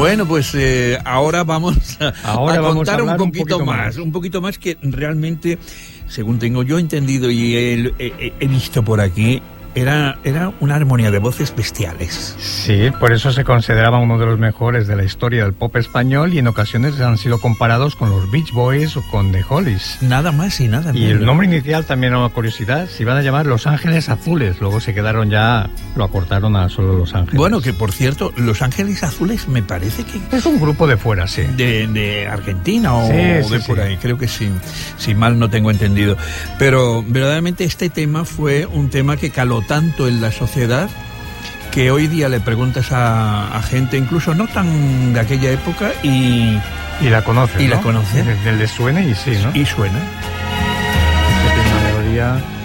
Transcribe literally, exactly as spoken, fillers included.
Bueno, pues eh, ahora vamos a, ahora a vamos contar a un poquito, un poquito más, más, un poquito más que realmente, según tengo yo entendido y he, he, he visto por aquí, Era, era una armonía de voces bestiales. Sí, por eso se consideraba uno de los mejores de la historia del pop español y en ocasiones han sido comparados con los Beach Boys o con The Hollies. Nada más y nada menos. Y el nombre inicial también era una curiosidad, se iban a llamar Los Ángeles Azules, luego se quedaron ya, lo acortaron a solo Los Ángeles. Bueno, que por cierto, Los Ángeles Azules me parece que... Es un grupo de fuera, sí. De, de Argentina o sí, de sí, por sí. ahí, creo que sí, si mal no tengo entendido. Pero verdaderamente este tema fue un tema que caló tanto en la sociedad que hoy día le preguntas a, a gente incluso no tan de aquella época y y la conocen, y ¿no? la conocen, les, les suena y sí, ¿no? Y suena. Este tiene una melodía